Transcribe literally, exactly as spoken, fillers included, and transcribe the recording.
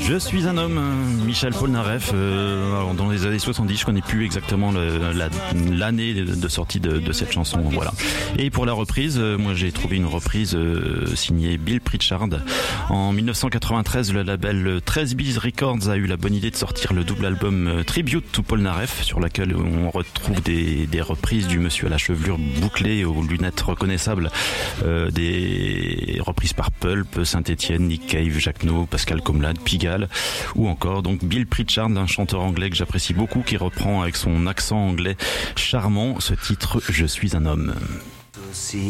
Je suis un homme, Michel Polnareff. Euh, alors dans les années soixante-dix, je connais plus exactement le, la, l'année de sortie de, de cette chanson. Voilà. Et pour la reprise, euh, moi j'ai trouvé une reprise euh, signée Bill Pritchard. En mille neuf cent quatre-vingt-treize, le label treize Bees Records a eu la bonne idée de sortir le double album euh, Tribute to Polnareff, sur laquelle on retrouve des, des reprises du monsieur à la chevelure bouclée aux lunettes reconnaissables, euh, des reprises par Pulp, Saint-Étienne, Nick Cave, Jacques No, Pascal Comlade, Pigalle, ou encore donc Bill Pritchard, un chanteur anglais que j'apprécie beaucoup, qui reprend avec son accent anglais charmant ce titre Je suis un homme.